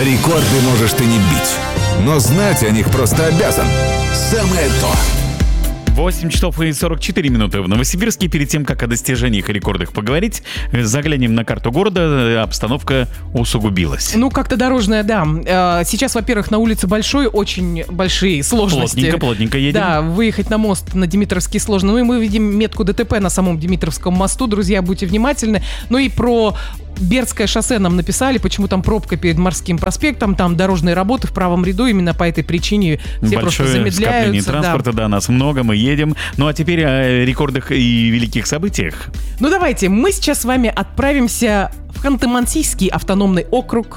Рекорды можешь ты не бить, но знать о них просто обязан. Самое то. 8 часов и 44 минуты в Новосибирске. Перед тем, как о достижениях и рекордах поговорить, заглянем на карту города. Обстановка усугубилась. Ну, как-то дорожная, да. Сейчас, во-первых, на улице Большой очень большие сложности. Плотненько едем. Да, выехать на мост на Димитровский сложно. Ну и мы видим метку ДТП на самом Димитровском мосту. Друзья, будьте внимательны. Ну и про Бердское шоссе нам написали, почему там пробка перед Морским проспектом, там дорожные работы в правом ряду, именно по этой причине все просто замедляются. Большое скопление транспорта, да, нас много, мы едем. Ну а теперь о рекордах и великих событиях. Ну давайте, мы сейчас с вами отправимся в Ханты-Мансийский автономный округ.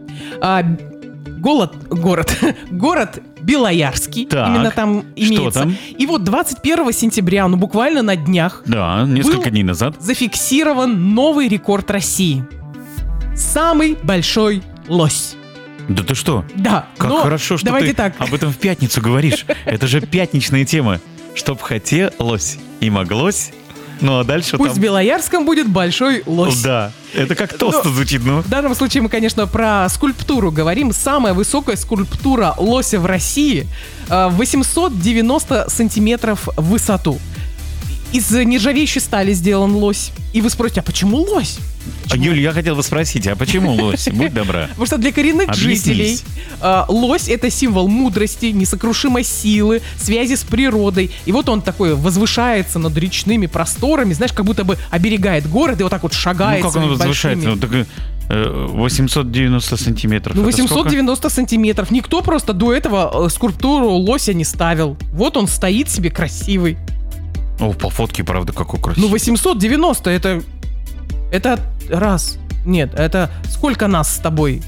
Город Белоярский, так, именно там имеется. Что там? И вот 21 сентября, ну буквально на днях, да, несколько дней назад, зафиксирован новый рекорд России. Самый большой лось. Да ты что? Да. Как хорошо, что ты об этом в пятницу говоришь. Это же пятничная тема. Чтоб хотелось и моглось. Ну а дальше пусть в Белоярском будет большой лось. Да, это как тост звучит, ну. В данном случае мы, конечно, про скульптуру говорим. Самая высокая скульптура лося в России 890 сантиметров в высоту. Из нержавеющей стали сделан лось. И вы спросите, а почему лось? Юль, я хотел бы спросить, а почему лось? Будь добра. Потому что для коренных жителей лось — это символ мудрости, несокрушимой силы, связи с природой. И вот он такой возвышается над речными просторами, знаешь, как будто бы оберегает город и вот так вот шагает. Ну как он возвышается? Ну, так, 890 сантиметров. Ну 890 сантиметров. Никто просто до этого скульптуру лося не ставил. Вот он стоит себе красивый. О, по фотке, правда, какой красивый. Ну 890 это раз. Нет, это сколько нас с тобой?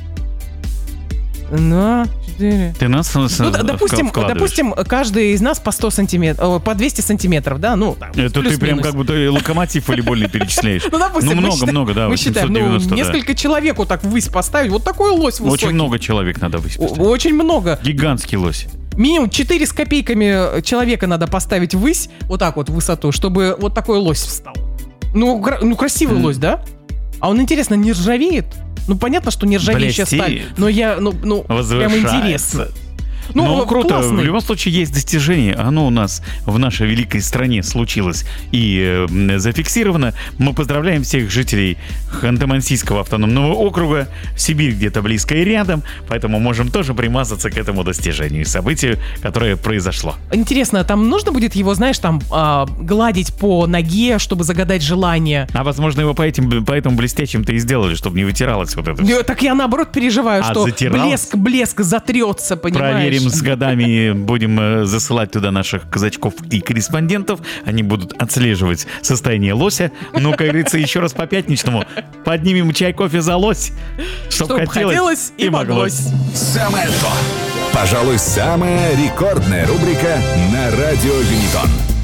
2, 4. Ты нас допустим, каждый из нас по 100 сантиметров, по 200 сантиметров, да? Ну, это ты прям как будто локомотив волейбольный перечисляешь. Ну, допустим, много, да, мы считаем, несколько человек вот так ввысь поставить, вот такой лось высокий. Очень много человек надо ввысь поставить. Очень много. Гигантский лось. Минимум 4 с копейками человека надо поставить ввысь, вот так вот в высоту, чтобы вот такой лось встал. Ну красивый лось, да? А он, интересно, не ржавеет? Ну, понятно, что не ржавеющая сталь, но прям интересно. Ну, круто. Классный. В любом случае есть достижение. Оно у нас в нашей великой стране случилось и зафиксировано. Мы поздравляем всех жителей Ханты-Мансийского автономного округа. Сибирь где-то близко и рядом. Поэтому можем тоже примазаться к этому достижению и событию, которое произошло. Интересно, там нужно будет его, знаешь, там гладить по ноге, чтобы загадать желание? А возможно, его поэтому блестящим-то и сделали, чтобы не вытиралось вот это. Так я наоборот переживаю, что блеск затрется, понимаешь? Проверим с годами, будем засылать туда наших казачков и корреспондентов. Они будут отслеживать состояние лося. Ну, как говорится, еще раз по пятничному. Поднимем чай, кофе за лось. Чтоб хотелось и моглось. Самое то. Пожалуй, самая рекордная рубрика на радио Юнитон.